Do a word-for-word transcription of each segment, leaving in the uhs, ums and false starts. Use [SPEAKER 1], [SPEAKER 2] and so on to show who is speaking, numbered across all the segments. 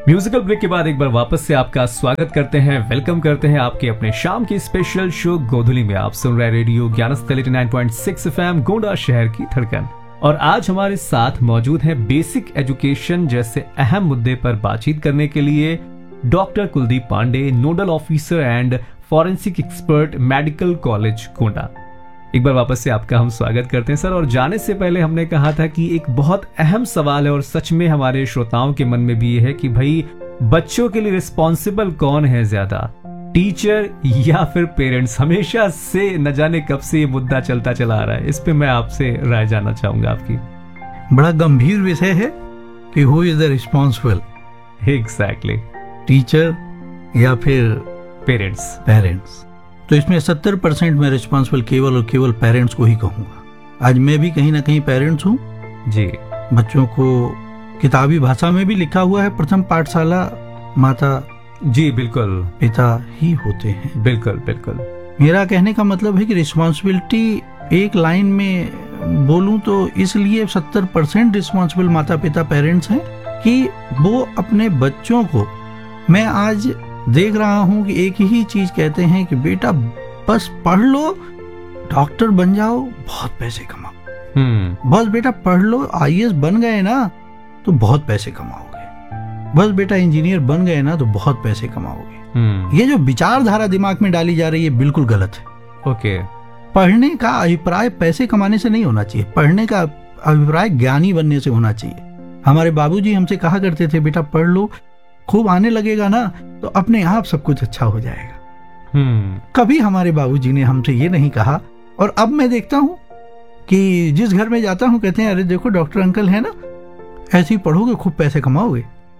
[SPEAKER 1] Musical break के बाद एक बार वापस से आपका स्वागत करते हैं, वेलकम करते हैं आपके अपने शाम की स्पेशल शो गोधुली में। आप सुन रहे रेडियो ज्ञानस्थल नब्बे पॉइंट छह एफएम, गोंडा शहर की धड़कन। और आज हमारे साथ मौजूद है बेसिक एजुकेशन जैसे अहम मुद्दे पर बातचीत करने के लिए doctor Kuldeep Pandey, nodal officer and forensic expert, medical college Gonda. एक बार वापस से आपका हम स्वागत करते हैं सर। और जाने से पहले हमने कहा था कि एक बहुत अहम सवाल है और सच में हमारे श्रोताओं के मन में भी ये है कि भाई बच्चों के लिए रिस्पॉन्सिबल कौन है ज्यादा, टीचर या फिर पेरेंट्स। हमेशा से न जाने कब से ये मुद्दा चलता चला आ रहा है, इस पे मैं आपसे राय जानना चाहूंगा आपकी।
[SPEAKER 2] बड़ा गंभीर विषय है कि who is the responsible,
[SPEAKER 1] exactly,
[SPEAKER 2] teacher या फिर
[SPEAKER 1] पेरेंट्स
[SPEAKER 2] पेरेंट्स। तो इसमें सत्तर परसेंट मैं रिस्पॉन्सिबल केवल और केवल पेरेंट्स को ही कहूंगा। आज मैं भी कहीं ना कहीं पेरेंट्स हूँ
[SPEAKER 1] जी।
[SPEAKER 2] बच्चों को किताबी भाषा में भी लिखा हुआ है, प्रथम पाठशाला माता
[SPEAKER 1] जी बिल्कुल
[SPEAKER 2] पिता ही होते हैं।
[SPEAKER 1] बिल्कुल बिल्कुल।
[SPEAKER 2] मेरा कहने का मतलब है कि रिस्पॉन्सिबिलिटी एक लाइन में बोलूं तो इसलिए सत्तर परसेंट रिस्पॉन्सिबल माता पिता पेरेंट्स हैं कि वो अपने बच्चों को, मैं आज देख रहा हूं कि एक ही चीज कहते हैं कि बेटा बस पढ़ लो, डॉक्टर बन जाओ, बहुत पैसे कमाओ। हम्म बस बेटा पढ़ लो, आई ए एस बन गए ना तो बहुत पैसे कमाओगे। बस बेटा इंजीनियर बन गए ना तो बहुत पैसे कमाओगे। हम्म ये जो विचारधारा दिमाग में डाली जा रही है बिल्कुल गलत है।
[SPEAKER 1] ओके।
[SPEAKER 2] पढ़ने का अभिप्राय पैसे कमाने से नहीं होना चाहिए, पढ़ने का अभिप्राय ज्ञानी बनने से होना चाहिए। हमारे बाबूजी हमसे कहा करते थे बेटा पढ़ लो, खूब आने लगेगा ना तो अपने आप सब कुछ अच्छा हो जाएगा। hmm. कभी हमारे बाबूजी ने हमसे ये नहीं कहा। और अब मैं देखता हूँ कि जिस घर में जाता हूँ कहते हैं अरे देखो डॉक्टर अंकल है ना, ऐसे ही पढ़ोगे खूब पैसे कमाओगे।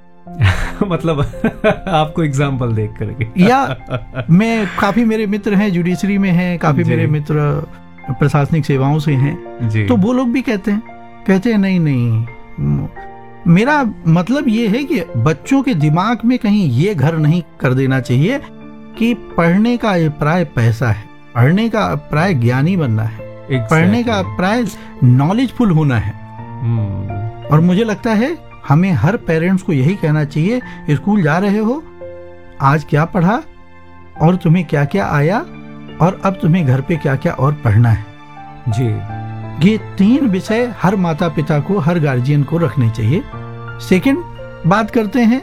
[SPEAKER 1] मतलब आपको एग्जाम्पल देख करके
[SPEAKER 2] या मैं काफी मेरे मित्र हैं जुडिशरी में हैं, काफी मेरे मित्र प्रशासनिक सेवाओं से हैं जी। तो वो लोग भी कहते हैं कहते हैं नहीं नहीं, मेरा मतलब ये है कि बच्चों के दिमाग में कहीं ये घर नहीं कर देना चाहिए कि पढ़ने का अभिप्राय पैसा है, पढ़ने का अभिप्राय ज्ञानी बनना है, exactly. पढ़ने का अभिप्राय नॉलेजफुल होना है। hmm. और मुझे लगता है हमें हर पेरेंट्स को यही कहना चाहिए, स्कूल जा रहे हो, आज क्या पढ़ा और तुम्हें क्या क्या आया और अब तुम्हें घर पे क्या क्या और पढ़ना है
[SPEAKER 1] जी।
[SPEAKER 2] ये तीन विषय हर माता पिता को, हर गार्जियन को रखने चाहिए। सेकंड बात करते हैं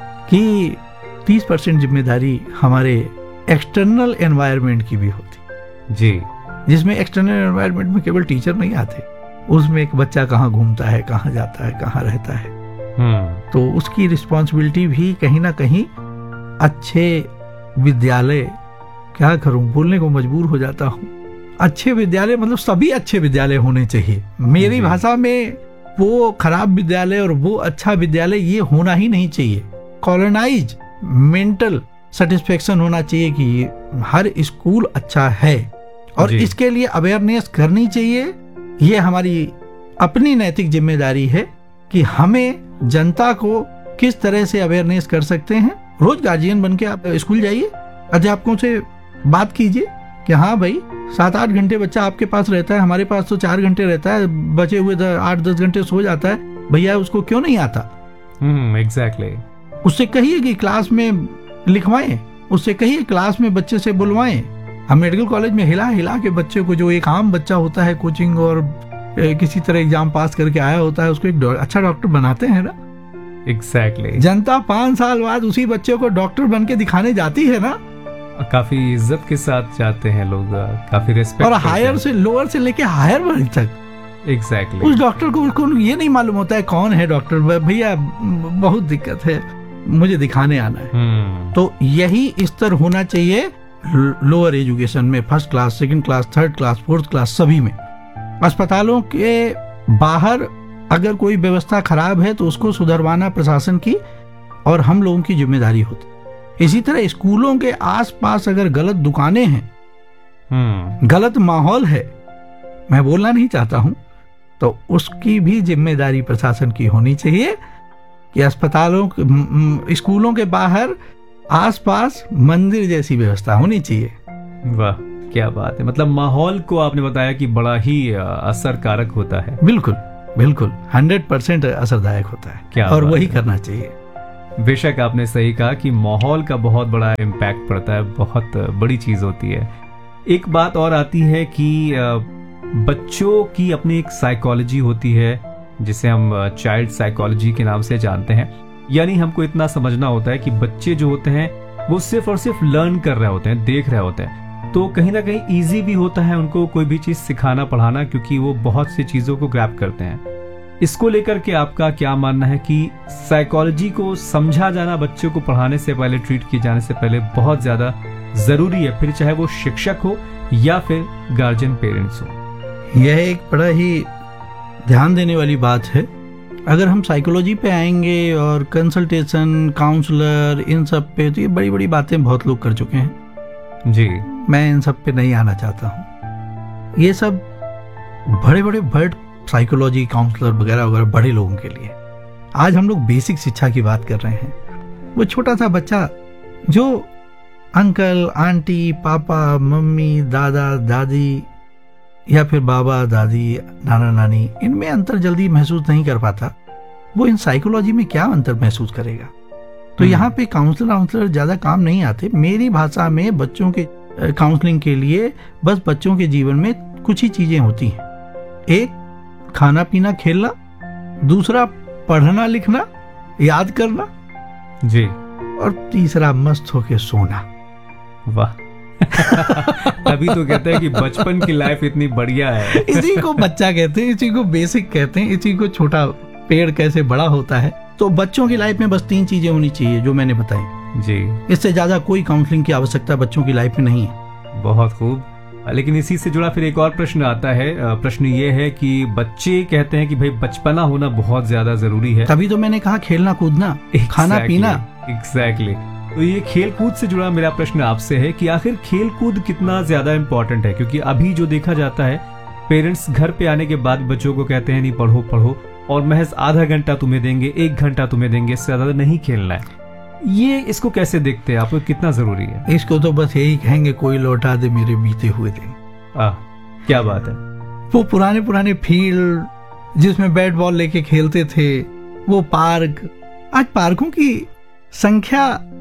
[SPEAKER 2] कि तीस परसेंट जिम्मेदारी हमारे एक्सटर्नल एनवायरनमेंट की भी होती
[SPEAKER 1] जी,
[SPEAKER 2] जिसमें एक्सटर्नल एनवायरनमेंट में केवल टीचर नहीं आते, उसमें एक बच्चा कहाँ घूमता है, कहाँ जाता है, कहाँ रहता है। hmm. तो उसकी रिस्पॉन्सिबिलिटी भी कहीं ना कहीं अच्छे विद्यालय, क्या करूं बोलने को मजबूर हो जाता हूं, अच्छे विद्यालय मतलब सभी अच्छे विद्यालय होने चाहिए। मेरी भाषा में वो खराब विद्यालय और वो अच्छा विद्यालय ये होना ही नहीं चाहिए। कॉलोनाइज मेंटल सेटिस्फेक्शन होना चाहिए कि हर स्कूल अच्छा है और इसके लिए अवेयरनेस करनी चाहिए। ये हमारी अपनी नैतिक जिम्मेदारी है कि हमें जनता को किस तरह से अवेयरनेस कर सकते हैं। रोज गार्जियन बन के आप स्कूल जाइए, अध्यापकों से बात कीजिए कि हाँ भाई सात आठ घंटे बच्चा आपके पास रहता है, हमारे पास तो चार घंटे रहता है, बचे हुए आठ दस घंटे सो जाता है, भैया उसको क्यों नहीं आता।
[SPEAKER 1] हम्म एग्जैक्टली।
[SPEAKER 2] उससे कहिए कि क्लास में लिखवाएं, उससे कहिए क्लास में बच्चे से बुलवाएं। हम मेडिकल कॉलेज में हिला हिला के बच्चे को, जो एक आम बच्चा होता है कोचिंग और किसी तरह एग्जाम पास करके आया होता है, उसको एक अच्छा डॉक्टर बनाते हैं ना।
[SPEAKER 1] Exactly exactly.
[SPEAKER 2] जनता पांच साल बाद उसी बच्चे को डॉक्टर बन के दिखाने जाती है ना।
[SPEAKER 1] काफी इज्जत के साथ जाते हैं लोग, काफी रिस्पेक्ट,
[SPEAKER 2] और हायर से लोअर से लेके हायर वर्ग तक।
[SPEAKER 1] Exactly exactly.
[SPEAKER 2] उस डॉक्टर को, को ये नहीं मालूम होता है कौन है डॉक्टर, भैया बहुत दिक्कत है, मुझे दिखाने आना है। hmm. तो यही स्तर होना चाहिए लोअर एजुकेशन में, first class, second class, third class, fourth class, सभी में। अस्पतालों के बाहर अगर कोई व्यवस्था खराब है तो उसको सुधरवाना प्रशासन की और हम लोगों की जिम्मेदारी होती। इसी तरह स्कूलों के आसपास अगर गलत दुकानें हैं, hmm. गलत माहौल है, मैं बोलना नहीं चाहता हूं, तो उसकी भी जिम्मेदारी प्रशासन की होनी चाहिए कि अस्पतालों, स्कूलों के बाहर आसपास मंदिर जैसी व्यवस्था होनी चाहिए।
[SPEAKER 1] वाह क्या बात है। मतलब माहौल को आपने बताया कि बड़ा ही असर कारक होता है।
[SPEAKER 2] बिल्कुल बिल्कुल, हंड्रेड परसेंट असरदायक होता है।
[SPEAKER 1] क्या
[SPEAKER 2] और वही करना चाहिए।
[SPEAKER 1] बेशक आपने सही कहा कि माहौल का बहुत बड़ा इम्पैक्ट पड़ता है, बहुत बड़ी चीज होती है। एक बात और आती है कि बच्चों की अपनी एक साइकोलॉजी होती है जिसे हम चाइल्ड साइकोलॉजी के नाम से जानते हैं। यानी हमको इतना समझना होता है कि बच्चे जो होते हैं वो सिर्फ और सिर्फ लर्न कर रहे होते हैं, देख रहे होते हैं, तो कहीं ना कहीं इजी भी होता है उनको कोई भी चीज सिखाना पढ़ाना, क्योंकि वो बहुत सी चीजों को ग्रैब करते हैं। इसको लेकर के आपका क्या मानना है कि साइकोलॉजी को समझा जाना बच्चों को पढ़ाने से पहले, ट्रीट किए जाने से पहले बहुत ज्यादा जरूरी है, फिर चाहे वो शिक्षक हो या फिर गार्जियन पेरेंट्स हो?
[SPEAKER 2] यह एक बड़ा ही ध्यान देने वाली बात है। अगर हम साइकोलॉजी पे आएंगे और कंसल्टेशन, काउंसलर, इन सब पे, तो ये बड़ी बड़ी बातें बहुत लोग कर चुके हैं
[SPEAKER 1] जी।
[SPEAKER 2] मैं इन सब पे नहीं आना चाहता हूँ। ये सब बड़े बड़े बर्ड साइकोलॉजी, काउंसलर वगैरह वगैरह बड़े लोगों के लिए। आज हम लोग बेसिक शिक्षा की बात कर रहे हैं। वो छोटा सा बच्चा जो अंकल, आंटी, पापा, मम्मी, दादा, दादी या फिर बाबा, दादी, नाना, नानी, इनमें अंतर जल्दी महसूस नहीं कर पाता, वो इन साइकोलॉजी में क्या अंतर महसूस करेगा? तो यहाँ पे काउंसलर काउंसलर ज्यादा काम नहीं आते। मेरी भाषा में बच्चों के काउंसलिंग के लिए बस बच्चों के जीवन में कुछ ही चीजें होती हैं। एक, खाना पीना खेलना, दूसरा पढ़ना लिखना, याद करना
[SPEAKER 1] जी,
[SPEAKER 2] और तीसरा मस्त होके सोना।
[SPEAKER 1] वाह अभी तो कहते हैं कि बचपन की लाइफ इतनी बढ़िया है।
[SPEAKER 2] इसी को बच्चा कहते हैं, इसी को बेसिक कहते हैं, इसी को छोटा पेड़ कैसे बड़ा होता है। तो बच्चों की लाइफ में बस तीन चीजें होनी चाहिए जो मैंने बताई
[SPEAKER 1] जी।
[SPEAKER 2] इससे ज्यादा कोई काउंसलिंग की आवश्यकता बच्चों की लाइफ में नहीं है।
[SPEAKER 1] बहुत खूब। लेकिन इसी से जुड़ा फिर एक और प्रश्न आता है। प्रश्न ये है कि बच्चे कहते हैं कि भाई बचपना होना बहुत ज्यादा जरूरी है।
[SPEAKER 2] तभी तो मैंने कहा खेलना कूदना, exactly, खाना पीना।
[SPEAKER 1] Exactly exactly. तो ये खेल कूद से जुड़ा मेरा प्रश्न आपसे है कि आखिर खेल कूद कितना ज्यादा इम्पोर्टेंट है? क्योंकि अभी जो देखा जाता है, पेरेंट्स घर पे आने के बाद बच्चों को कहते हैं नहीं पढ़ो पढ़ो, और महज आधा घंटा तुम्हें देंगे, एक घंटा तुम्हें देंगे, इससे ज्यादा नहीं खेलना है। ये इसको कैसे देखते हैं आप, कितना जरूरी है?
[SPEAKER 2] इसको तो बस यही कहेंगे, कोई लौटा दे मेरे बीते हुए दिन।
[SPEAKER 1] आ, क्या बात है।
[SPEAKER 2] वो पुराने पुराने फील्ड जिसमें बैट बॉल लेके खेलते थे, वो पार्क, आज पार्कों की संख्या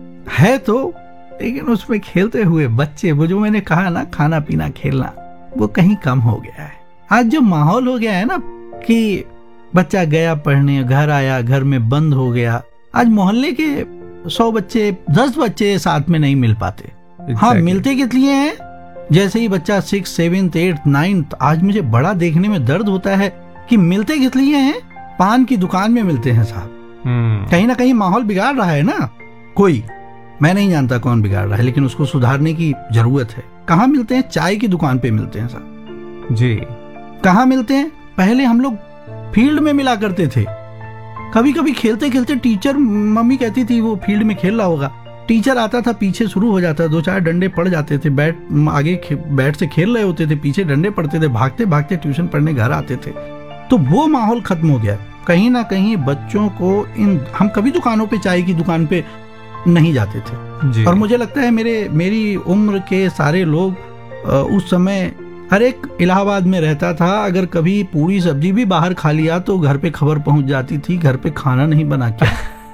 [SPEAKER 2] है तो, लेकिन उसमें खेलते हुए बच्चे, वो जो मैंने कहा ना खाना पीना खेलना, वो कहीं कम हो गया है। आज जो माहौल हो गया है ना कि बच्चा गया पढ़ने, घर आया, घर में बंद हो गया। आज मोहल्ले के सौ बच्चे, दस बच्चे साथ में नहीं मिल पाते। exactly. हाँ, मिलते किस लिए हैं? जैसे ही बच्चा सिक्स, सेवेंथ, एट्थ, नाइन्थ, आज मुझे बड़ा देखने में दर्द होता है कि मिलते किस लिए हैं? पान की दुकान में मिलते हैं साहब। hmm. कहीं ना कहीं माहौल बिगाड़ रहा है ना कोई, मैं नहीं जानता कौन बिगाड़ रहा है, लेकिन उसको सुधारने की जरूरत है। कहाँ मिलते हैं? चाय की दुकान पे मिलते हैं साहब
[SPEAKER 1] जी।
[SPEAKER 2] कहाँ मिलते हैं? पहले हम लोग फील्ड में मिला करते थे। कभी कभी खेलते खेलते टीचर, मम्मी कहती थी वो फील्ड में खेल रहा होगा, टीचर आता था, पीछे शुरू हो जाता, दो चार डंडे पड़ जाते थे, बैट आगे बैट से खेल रहे होते थे, पीछे डंडे पड़ते थे, भागते भागते ट्यूशन पढ़ने घर आते थे। तो वो माहौल खत्म हो गया। कहीं ना कहीं बच्चों को इन, हम कभी दुकानों पे, चाय की दुकान पे नहीं जाते थे जी। और मुझे लगता है मेरे मेरी उम्र के सारे लोग उस समय, हर एक इलाहाबाद में रहता था, अगर कभी पूरी सब्जी भी बाहर खा लिया तो घर पे खबर पहुंच जाती थी, घर पे खाना नहीं बना क्या।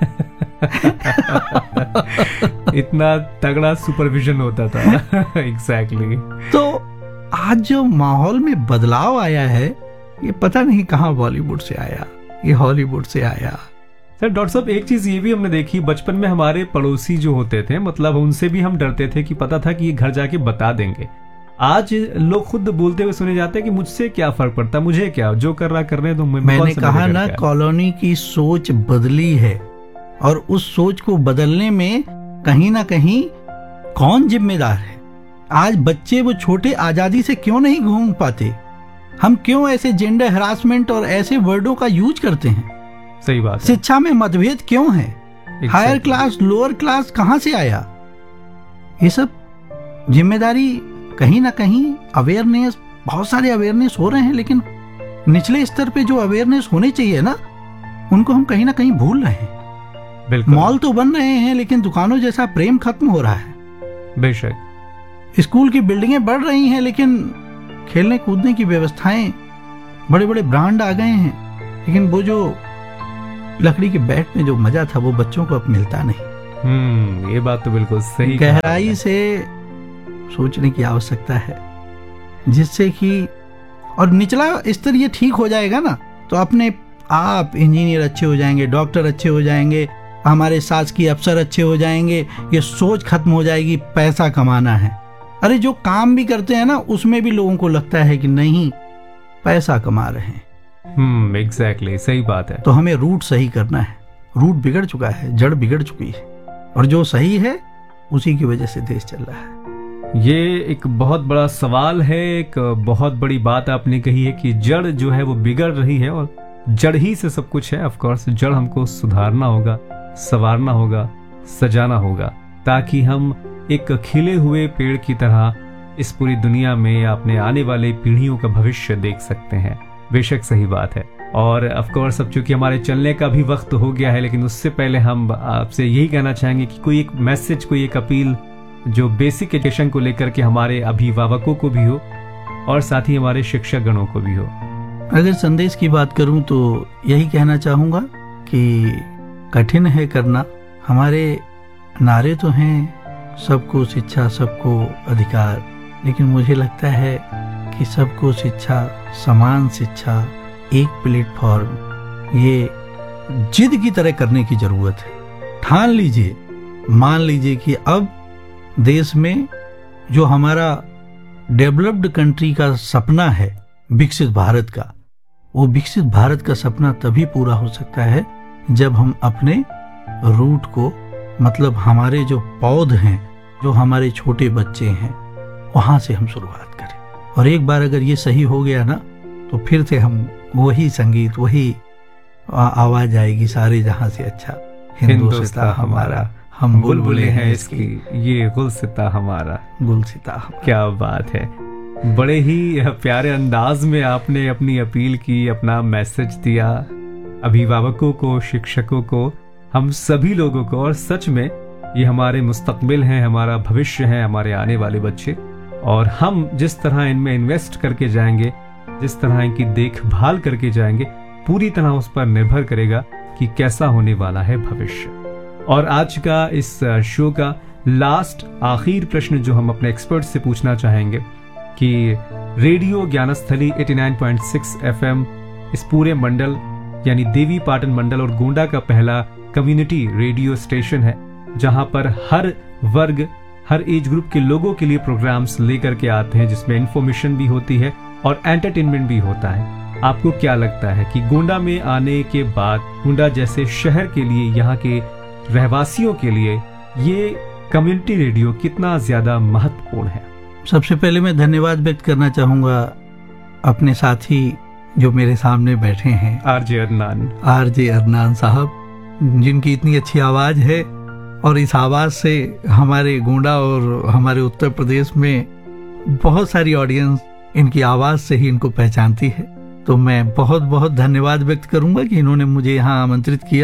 [SPEAKER 1] इतना तगड़ा सुपरविजन होता था। Exactly exactly.
[SPEAKER 2] तो आज जो माहौल में बदलाव आया है, ये पता नहीं कहाँ बॉलीवुड से आया, ये हॉलीवुड से आया।
[SPEAKER 1] सर डॉक्टर साहब, एक चीज ये भी हमने देखी, बचपन में हमारे पड़ोसी जो होते थे, मतलब उनसे भी हम डरते थे कि पता था कि ये घर जाके बता देंगे। आज लोग खुद बोलते हुए सुने जाते हैं कि मुझसे क्या फर्क पड़ता, मुझे क्या, जो कर रहा कर रहे हैं। तो
[SPEAKER 2] मैंने कहा ना, कॉलोनी की सोच बदली है, और उस सोच को बदलने में कहीं ना कहीं कौन जिम्मेदार है? आज बच्चे वो छोटे आजादी से क्यों नहीं घूम पाते? हम क्यों ऐसे जेंडर हरासमेंट और ऐसे वर्डों का यूज करते हैं?
[SPEAKER 1] सही बात है।
[SPEAKER 2] शिक्षा में मतभेद क्यों है? हायर क्लास, लोअर क्लास कहां से आया? ये सब जिम्मेदारी कहीं ना कहीं, अवेयरनेस, बहुत सारे अवेयरनेस हो रहे हैं, लेकिन निचले स्तर पे जो अवेयरनेस होने चाहिए ना, उनको हम कहीं ना कहीं भूल रहे हैं।
[SPEAKER 1] बिल्कुल।
[SPEAKER 2] मॉल तो बन रहे हैं, लेकिन दुकानों जैसा प्रेम खत्म हो रहा है।
[SPEAKER 1] बेशक।
[SPEAKER 2] स्कूल की बिल्डिंगें बढ़ रही हैं, लेकिन खेलने कूदने की व्यवस्थाएं, बड़े बड़े ब्रांड आ गए हैं, लेकिन वो जो लकड़ी के बैट में जो मजा था वो बच्चों को अब मिलता नहीं।
[SPEAKER 1] हम्म ये बात तो बिल्कुल सही।
[SPEAKER 2] गहराई से सोचने की आवश्यकता है, जिससे कि और निचला स्तर ये ठीक हो जाएगा ना, तो अपने आप इंजीनियर अच्छे हो जाएंगे, डॉक्टर अच्छे हो जाएंगे, हमारे शासकीय अफसर अच्छे हो जाएंगे। ये सोच खत्म हो जाएगी पैसा कमाना है। अरे जो काम भी करते हैं ना, उसमें भी लोगों को लगता है कि नहीं पैसा कमा रहे हैं।
[SPEAKER 1] हम्म एग्जैक्टली सही बात है।
[SPEAKER 2] तो हमें रूट सही करना है। रूट बिगड़ चुका है, जड़ बिगड़ चुकी है, और जो सही है उसी की वजह से देश चल रहा है।
[SPEAKER 1] ये एक बहुत बड़ा सवाल है, एक बहुत बड़ी बात आपने कही है कि जड़ जो है वो बिगड़ रही है, और जड़ ही से सब कुछ है। ऑफ कोर्स जड़ हमको सुधारना होगा, संवारना होगा, सजाना होगा, ताकि हम एक खिले हुए पेड़ की तरह इस पूरी दुनिया में अपने आने वाले पीढ़ियों का भविष्य देख सकते हैं। बेशक सही बात है। और ऑफ कोर्स अब चूंकि हमारे चलने का भी वक्त हो गया है, लेकिन उससे पहले हम आपसे यही कहना चाहेंगे कि कोई एक मैसेज, कोई एक अपील जो बेसिक एजुकेशन को लेकर के हमारे अभिभावकों को भी हो और साथ ही हमारे शिक्षक गणों को भी हो।
[SPEAKER 2] अगर संदेश की बात करूं तो यही कहना चाहूंगा कि कठिन है करना। हमारे नारे तो हैं सबको शिक्षा, सबको अधिकार, लेकिन मुझे लगता है कि सबको शिक्षा, समान शिक्षा, एक प्लेटफॉर्म, ये जिद की तरह करने की जरूरत है। ठान लीजिए, मान लीजिए कि अब देश में जो हमारा डेवलप्ड कंट्री का सपना है, विकसित भारत का, वो विकसित भारत का सपना तभी पूरा हो सकता है जब हम अपने रूट को, मतलब हमारे जो पौध हैं, जो हमारे छोटे बच्चे हैं, वहां से हम शुरुआत करें। और एक बार अगर ये सही हो गया ना, तो फिर से हम वही संगीत, वही आवाज आएगी सारे जहां से अच्छा, हिंदुस्तान हमारा, हम बुलबुलें हैं इसकी, ये गुलसिता हमारा, गुलसिता हमारा।
[SPEAKER 1] क्या बात है। बड़े ही प्यारे अंदाज में आपने अपनी अपील की, अपना मैसेज दिया अभिभावकों को, शिक्षकों को, हम सभी लोगों को। और सच में ये हमारे मुस्तकबिल हैं, हमारा भविष्य है, हमारे आने वाले बच्चे, और हम जिस तरह इनमें इन्वेस्ट करके जाएंगे, जिस तरह इनकी देखभाल करके जाएंगे, पूरी तरह उस पर निर्भर करेगा कि कैसा होने वाला है भविष्य। और आज का इस शो का लास्ट आखिर प्रश्न जो हम अपने एक्सपर्ट से पूछना चाहेंगे कि रेडियो ज्ञानस्थली नवासी पॉइंट छह एफएम इस पूरे मंडल यानी देवी पाटन मंडल और गोंडा का पहला कम्युनिटी रेडियो स्टेशन है, जहां पर हर वर्ग, हर एज ग्रुप के लोगों के लिए प्रोग्राम्स लेकर के आते हैं, जिसमें इंफॉर्मेशन भी होती है और एंटरटेनमेंट भी होता है। आपको क्या लगता है कि गोंडा में आने के बाद, गोंडा जैसे शहर के लिए, यहाँ के रहवासियों के लिए ये कम्युनिटी रेडियो कितना ज्यादा महत्वपूर्ण है?
[SPEAKER 2] सबसे पहले मैं धन्यवाद व्यक्त करना चाहूंगा अपने साथी जो मेरे सामने बैठे हैं,
[SPEAKER 1] आरजे अदनान
[SPEAKER 2] आरजे अदनान साहब, जिनकी इतनी अच्छी आवाज है, और इस आवाज से हमारे गोंडा और हमारे उत्तर प्रदेश में बहुत सारी ऑडियंस इनकी आवाज से ही इनको पहचानती है। तो मैं बहुत बहुत धन्यवाद व्यक्त करूंगा कि इन्होंने मुझे यहाँ आमंत्रित किया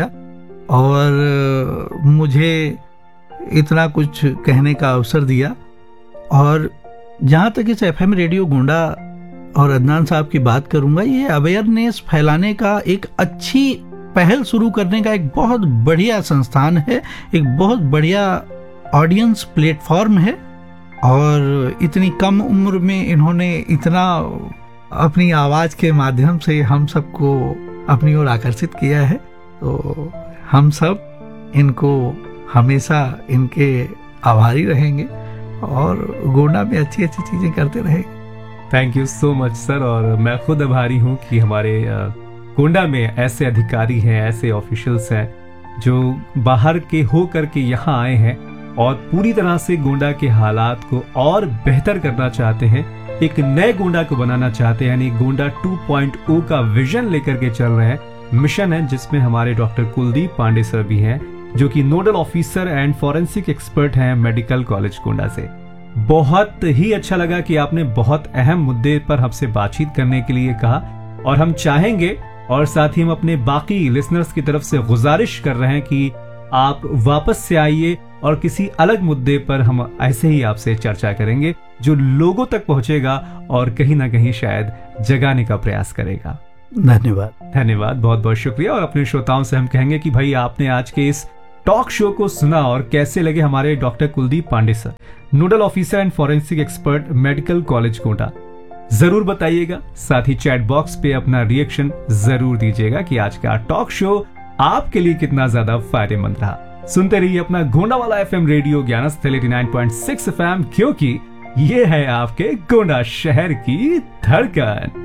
[SPEAKER 2] और मुझे इतना कुछ कहने का अवसर दिया। और जहाँ तक इस एफएम रेडियो गोंडा और अदनान साहब की बात करूंगा, ये अवेयरनेस फैलाने का एक अच्छी पहल शुरू करने का एक बहुत बढ़िया संस्थान है, एक बहुत बढ़िया ऑडियंस प्लेटफॉर्म है। और इतनी कम उम्र में इन्होंने इतना अपनी आवाज के माध्यम से हम सबको अपनी ओर आकर्षित किया है। तो हम सब इनको हमेशा इनके आभारी रहेंगे और गोंडा में अच्छी अच्छी चीजें करते रहेंगे।
[SPEAKER 1] Thank you so much sir. और मैं खुद आभारी हूँ कि हमारे गोंडा में ऐसे अधिकारी हैं, ऐसे ऑफिशियल्स हैं जो बाहर के हो करके यहाँ आए हैं और पूरी तरह से गोंडा के हालात को और बेहतर करना चाहते हैं, एक नए गोंडा को बनाना चाहते हैं, यानी गोंडा टू पॉइंट ओ का विजन लेकर के चल रहे हैं। मिशन है जिसमें हमारे डॉक्टर कुलदीप पांडे सर भी हैं, जो कि nodal officer and forensic expert हैं मेडिकल कॉलेज गोंडा से। बहुत ही अच्छा लगा कि आपने बहुत अहम मुद्दे पर हमसे बातचीत करने के लिए कहा, और हम चाहेंगे और साथ ही हम अपने बाकी लिसनर्स की तरफ से गुजारिश कर रहे हैं कि आप वापस से आइए और किसी अलग मुद्दे पर हम ऐसे ही आपसे चर्चा करेंगे जो लोगों तक पहुंचेगा और कहीं ना कहीं शायद जगाने का प्रयास करेगा।
[SPEAKER 2] धन्यवाद
[SPEAKER 1] धन्यवाद, बहुत बहुत शुक्रिया। और अपने श्रोताओं से हम कहेंगे कि भाई आपने आज के इस टॉक शो को सुना और कैसे लगे हमारे doctor Kuldeep Pandey sir, nodal officer and forensic expert, medical college Gonda. जरूर बताइएगा, साथ ही चैट बॉक्स पे अपना रिएक्शन जरूर दीजिएगा कि आज का टॉक शो आपके लिए कितना ज्यादा फायदेमंद रहा। सुनते रहिए अपना गोंडा वाला एफएम रेडियो ज्ञानस्थल नवासी पॉइंट सिक्स एफएम, क्योंकि ये है आपके गोंडा शहर की धड़कन।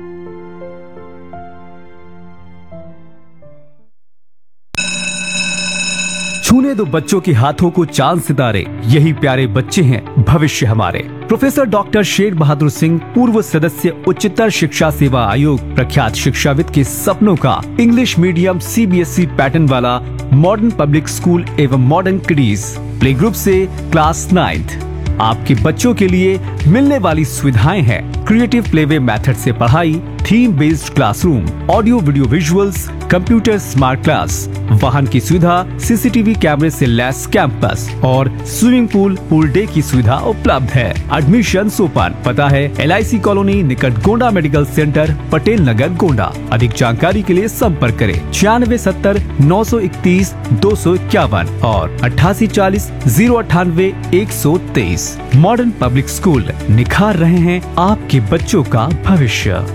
[SPEAKER 1] छूने दो बच्चों के हाथों को चांद सितारे, यही प्यारे बच्चे हैं भविष्य हमारे। प्रोफेसर डॉक्टर शेर बहादुर सिंह, पूर्व सदस्य उच्चतर शिक्षा सेवा आयोग, प्रख्यात शिक्षाविद के सपनों का इंग्लिश मीडियम सीबीएसई पैटर्न वाला मॉडर्न पब्लिक स्कूल एवं मॉडर्न किडीज प्ले ग्रुप से क्लास नाइन्थ आपके बच्चों के लिए मिलने वाली सुविधाएं हैं क्रिएटिव प्लेवे मेथड से पढ़ाई, theme based classroom, audio video visuals, computer smart class, वाहन की सुविधा, सीसीटीवी कैमरे से लैस कैंपस और स्विमिंग पूल पूल डे की सुविधा उपलब्ध है। Admission open. पता है एलआईसी कॉलोनी निकट गोंडा मेडिकल सेंटर, पटेल नगर गोंडा। अधिक जानकारी के लिए संपर्क करें छियानवे सत्तर नौ सौ इकतीस दो सौ इक्यावन और अट्ठासी चालीस जीरो अट्ठानवे एक सौ तेईस। मॉडर्न पब्लिक स्कूल, निखार रहे हैं आपके बच्चों का भविष्य।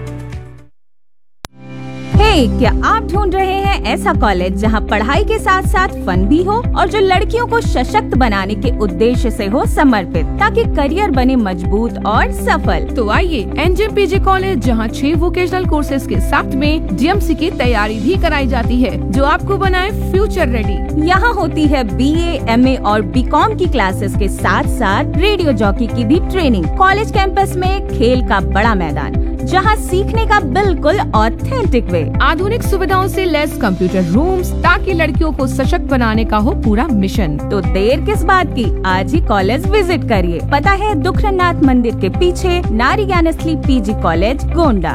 [SPEAKER 3] हे, क्या आप ढूंढ रहे हैं ऐसा कॉलेज जहां पढ़ाई के साथ साथ फन भी हो और जो लड़कियों को सशक्त बनाने के उद्देश्य से हो समर्पित, ताकि करियर बने मजबूत और सफल?
[SPEAKER 4] तो आइए एनजेम पीजी कॉलेज, जहां छह वोकेशनल कोर्सेज के साथ में डीएमसी की तैयारी भी कराई जाती है, जो आपको बनाए फ्यूचर रेडी।
[SPEAKER 3] यहाँ होती है बीए, एमए और बीकॉम की क्लासेस के साथ साथ रेडियो जॉकी की भी ट्रेनिंग। कॉलेज कैंपस में खेल का बड़ा मैदान, जहां सीखने का बिल्कुल ऑथेंटिक वे,
[SPEAKER 4] आधुनिक सुविधाओं से लैस कंप्यूटर रूम्स, ताकि लड़कियों को सशक्त बनाने का हो पूरा मिशन।
[SPEAKER 3] तो देर किस बात की, आज ही कॉलेज विजिट करिए। पता है दुखरनाथ मंदिर के पीछे, नारी ज्ञानस्थली पीजी कॉलेज गोंडा।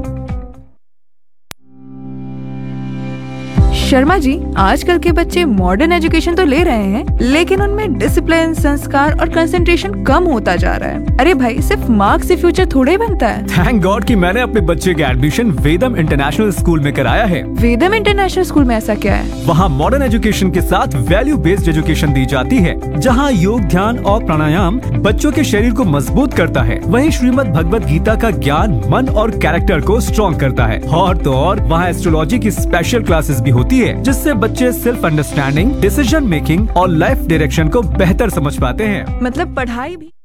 [SPEAKER 5] शर्मा जी, आजकल के बच्चे मॉडर्न एजुकेशन तो ले रहे हैं, लेकिन उनमें डिसिप्लिन, संस्कार और कंसंट्रेशन कम होता जा रहा है। अरे भाई, सिर्फ मार्क्स से फ्यूचर थोड़े ही बनता है।
[SPEAKER 1] थैंक गॉड कि मैंने अपने बच्चे का एडमिशन वेदम इंटरनेशनल स्कूल में कराया है।
[SPEAKER 5] वेदम इंटरनेशनल स्कूल में ऐसा क्या है?
[SPEAKER 1] वहाँ मॉडर्न एजुकेशन के साथ वैल्यू बेस्ड एजुकेशन दी जाती है, जहाँ योग, ध्यान और प्राणायाम बच्चों के शरीर को मजबूत करता है। वहीं श्रीमद् भगवद गीता का ज्ञान मन और कैरेक्टर को स्ट्रॉन्ग करता है। और तो और वहाँ एस्ट्रोलॉजी की स्पेशल क्लासेस भी होती है, जिससे बच्चे सेल्फ अंडरस्टैंडिंग, डिसीजन मेकिंग और लाइफ डायरेक्शन को बेहतर समझ पाते हैं।
[SPEAKER 5] मतलब पढ़ाई भी